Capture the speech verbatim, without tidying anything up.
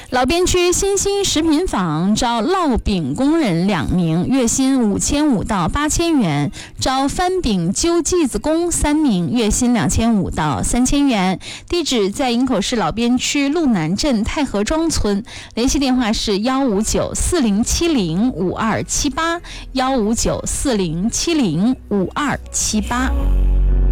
老边区新兴食品坊招烙饼工人两名，月薪五千五到八千元；招翻饼揪剂子工三名，月薪两千五到三千元。地址在营口市老边区路南镇太河庄村，联系电话是幺五九四零七零五二七八幺五九四零七零五二七八。